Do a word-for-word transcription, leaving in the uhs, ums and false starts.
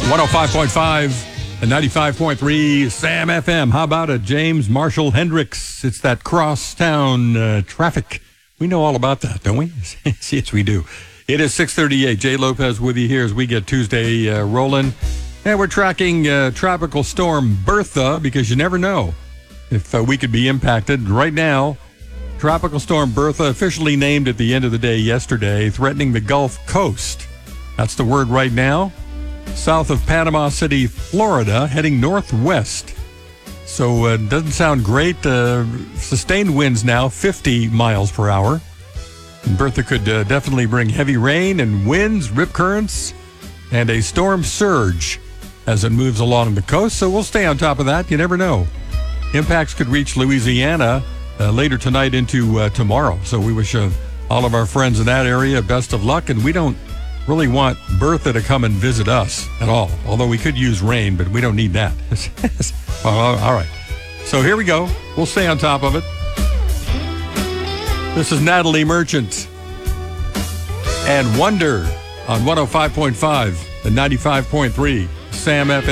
one oh five point five and ninety-five point three Sam F M. How about it, James Marshall Hendricks? It's that crosstown uh, traffic. We know all about that, don't we? Yes, we do. It is six thirty-eight. Jay Lopez with you here as we get Tuesday uh, rolling. And we're tracking uh, Tropical Storm Bertha because you never know if uh, we could be impacted. Right now, Tropical Storm Bertha, officially named at the end of the day yesterday, threatening the Gulf Coast. That's the word right now. South of Panama City, Florida, heading northwest. So it uh, doesn't sound great. Uh, sustained winds now, fifty miles per hour. And Bertha could uh, definitely bring heavy rain and winds, rip currents, and a storm surge as it moves along the coast. So we'll stay on top of that. You never know. Impacts could reach Louisiana uh, later tonight into uh, tomorrow. So we wish uh, all of our friends in that area best of luck. And we don't really want Bertha to come and visit us at all. Although we could use rain, but we don't need that. Well, all right. So here we go. We'll stay on top of it. This is Natalie Merchant and Wonder on one oh five point five and ninety-five point three Sam F M.